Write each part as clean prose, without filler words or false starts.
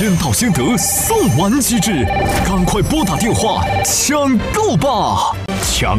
先到先得，送完机制，赶快拨打电话抢购吧！抢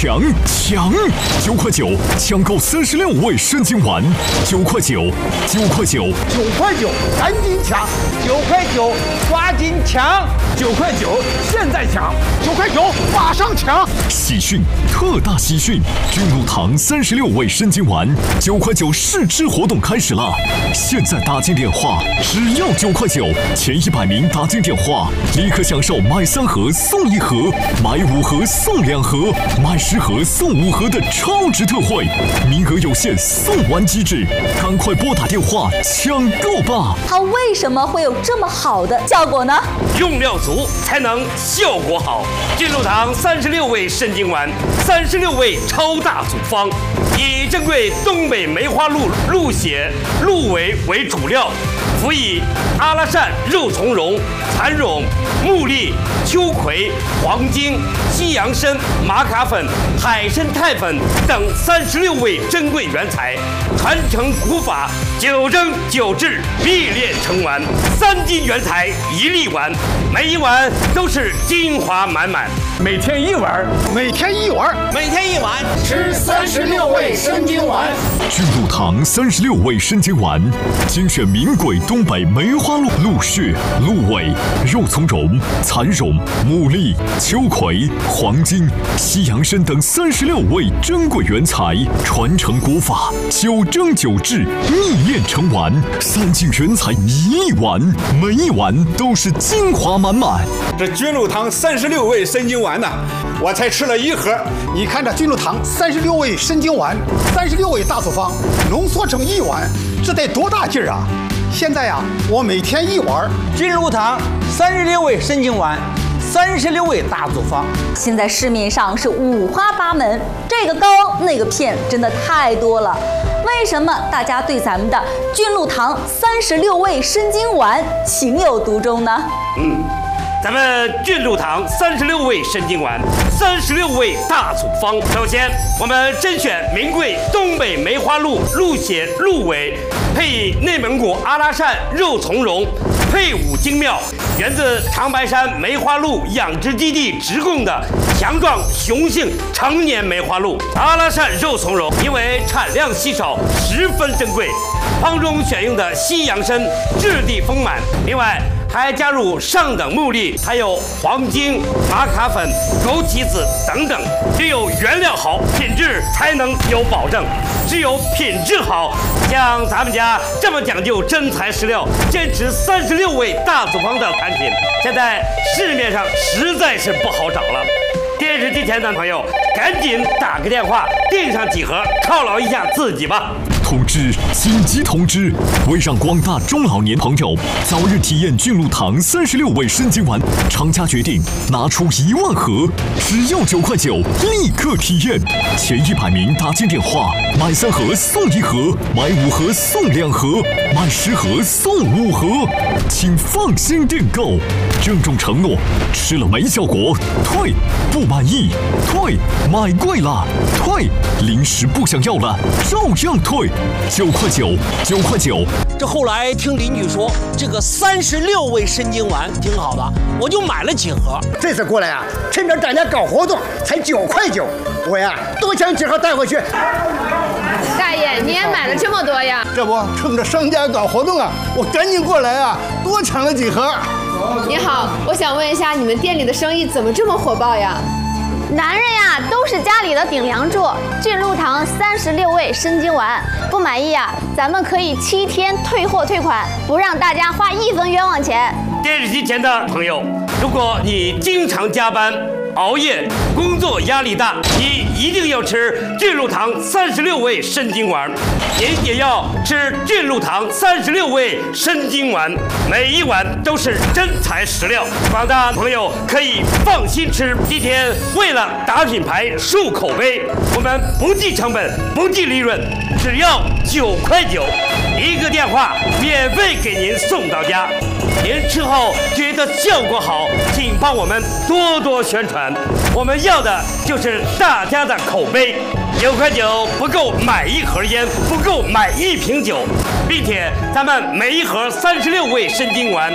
！9块9抢购36味生津丸，9块9，9块9，9 块9，赶紧抢！9块9，抓紧抢！9块9，现在抢！9块9，马上抢！ 喜讯，特大喜讯！君鹿堂36味生津丸9块9试吃活动开始了，现在打进电话，只要9块9，前100名打进电话，立刻享受买3盒送1盒，买5盒送2盒，买10盒送5盒的超值特惠，名额有限，送完机制，赶快拨打电话抢购吧！ 它为什么会有这么好的效果呢？ 用料足才能效果好。君鹿堂36味生津丸，36味超大组方，以珍贵东北梅花鹿血、鹿尾为主料，辅以阿拉善肉苁蓉、蚕蓉、木栗、秋葵、黄精、西洋参、玛卡粉、海参肽粉等36味珍贵原材，传承古法，9蒸9制，必炼成丸，3斤原材1粒丸，每一碗都是精华满满。 每天1碗，每天1碗， 每天1碗， 吃36味生津丸。 君鹿堂36味生津丸，精选名贵东北梅花鹿血、鹿尾、肉苁蓉、蚕蓉、木栗、秋葵、黄精、西洋参等36味珍贵原材，传承古法，9蒸9制，秘炼成丸，3斤原材1粒丸，每一碗都是精华满满。 这君鹿堂36味生津丸呢，我才吃了1盒。 你看这君鹿堂36味生津丸，36味大组方浓缩成1碗，这得多大劲儿啊！现在呀，我每天1碗。 君鹿堂36味生津丸，36味大组方。 现在市面上是五花八门，这个膏那个片真的太多了。为什么大家对咱们的君鹿堂36味生津丸情有独钟呢？ 咱们君鹿堂36味生津丸，36味大组方。首先，我们甄选名贵东北梅花鹿血、鹿尾，配以内蒙古阿拉善肉苁蓉，配伍精妙，源自长白山梅花鹿养殖基地直供的强壮雄性成年梅花鹿。阿拉善肉苁蓉因为产量稀少，十分珍贵，方中选用的西洋参质地丰满，另外还加入上等木栗，还有黄精、玛卡粉、枸杞子等等。只有原料好，品质才能有保证。只有品质好，像咱们家这么讲究真材实料，坚持36味大组方的产品，现在市面上实在是不好找了。电视机前的朋友，赶紧打个电话订上几盒，犒劳一下自己吧。 通知！紧急通知！为让广大中老年朋友早日体验君鹿堂36味生津丸，厂家决定拿出1万盒，只要9块9，立刻体验。前100名打进电话，买3盒送1盒，买5盒送2盒，买10盒送5盒，请放心订购。郑重承诺，吃了没效果退，不满意退，买贵了退，零食不想要了照样退。9块9，9块9。 这后来听邻居说，这个36味生津丸挺好的，我就买了几盒。 这次过来啊，趁着涨价搞活动，才9块9，我呀多抢几盒带回去。 大爷，你也买了这么多呀？ 这不趁着商家搞活动啊，我赶紧过来啊，多抢了几盒。 你好，我想问一下，你们店里的生意怎么这么火爆呀？ 男人呀，都是家里的顶梁柱。君鹿堂36味生津丸，不满意啊，咱们可以7天退货退款，不让大家花1分冤枉钱。 电视机前的朋友，如果你经常加班、熬夜，工作压力大，你一定要吃君鹿堂36味生津丸，您也要吃君鹿堂36味生津丸，每一碗都是真材实料，广大朋友可以放心吃。今天为了打品牌、树口碑，我们不计成本、不计利润，只要9块9，一个电话免费给您送到家。您吃后觉得效果好，请帮我们多多宣传。我们要的就是大家的口碑。9块9不够买1盒烟，不够买1瓶酒，并且咱们每一盒36味生津丸